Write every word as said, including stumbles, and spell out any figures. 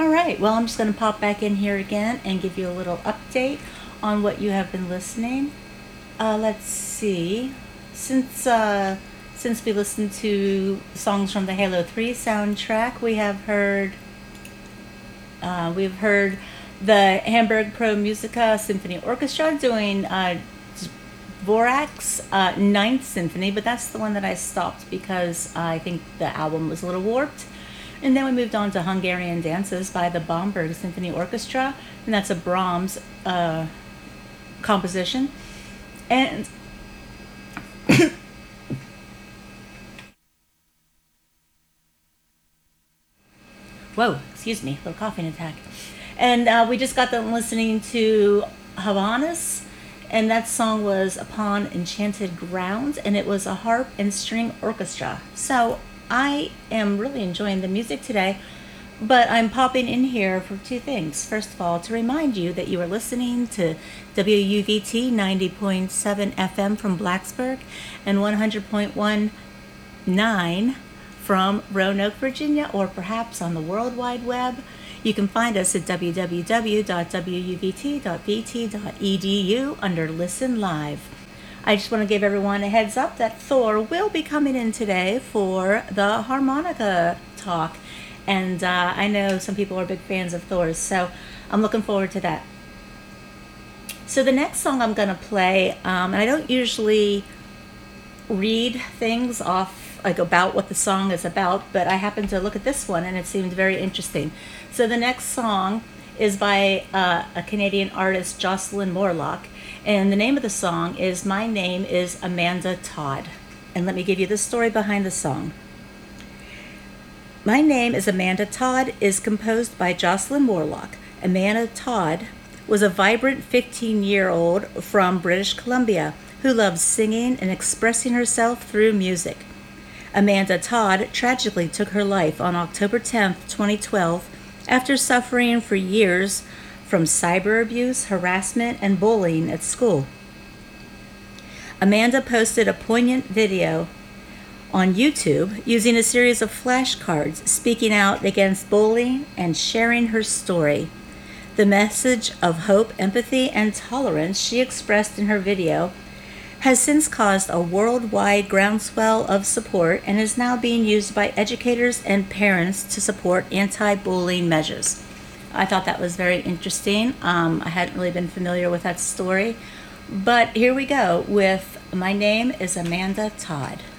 All right, well, I'm just going to pop back in here again and give you a little update on what you have been listening. Uh, let's see. Since uh, since we listened to songs from the Halo three soundtrack, we have heard uh, we've heard the Hamburg Pro Musica Symphony Orchestra doing uh, Dvorak's uh, Ninth Symphony, but that's the one that I stopped because I think the album was a little warped. And then we moved on to Hungarian Dances by the Bamberg Symphony Orchestra, and that's a Brahms uh, composition. And whoa, excuse me, a little coughing attack. And uh, we just got done listening to Havanas, and that song was Upon Enchanted Ground, and it was a harp and string orchestra. So I am really enjoying the music today, but I'm popping in here for two things. First of all, to remind you that you are listening to W U V T ninety point seven F M from Blacksburg and one hundred point one nine from Roanoke, Virginia, or perhaps on the World Wide Web. You can find us at w w w dot w u v t dot v t dot e d u under Listen Live. I just want to give everyone a heads up that Thor will be coming in today for the harmonica talk. And uh, I know some people are big fans of Thor's, so I'm looking forward to that. So the next song I'm going to play, um, and I don't usually read things off, like about what the song is about, but I happened to look at this one and it seemed very interesting. So the next song is by uh, a Canadian artist, Jocelyn Morlock, and the name of the song is My Name is Amanda Todd. And let me give you the story behind the song. My Name is Amanda Todd is composed by Jocelyn Morlock. Amanda Todd was a vibrant fifteen-year-old from British Columbia who loved singing and expressing herself through music. Amanda Todd tragically took her life on October tenth, twenty twelve, after suffering for years from cyber abuse, harassment, and bullying at school. Amanda posted a poignant video on YouTube using a series of flashcards speaking out against bullying and sharing her story. The message of hope, empathy, and tolerance she expressed in her video has since caused a worldwide groundswell of support and is now being used by educators and parents to support anti-bullying measures. I thought that was very interesting. Um, I hadn't really been familiar with that story. But here we go with My Name is Amanda Todd.